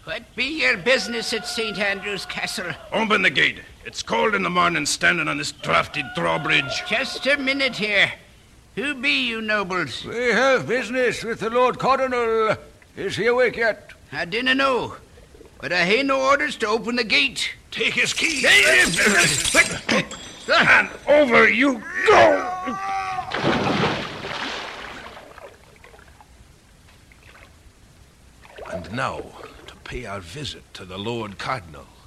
What be your business at St. Andrew's Castle? Open the gate. It's cold in the morning standing on this draughty drawbridge. Just a minute here. Who be you, nobles? We have business with the Lord Cardinal. Is he awake yet? I dinna know, but I hae no orders to open the gate. Take his key. And over you go. And now, to pay our visit to the Lord Cardinal.